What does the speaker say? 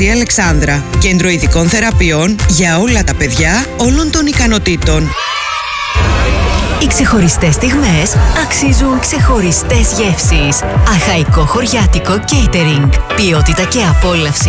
Η Αλεξάνδρα. Κέντρο ειδικών θεραπείων για όλα τα παιδιά όλων των ικανοτήτων. Οι ξεχωριστές στιγμές αξίζουν ξεχωριστές γεύσεις. Αχαϊκό χωριάτικο catering. Ποιότητα και απόλαυση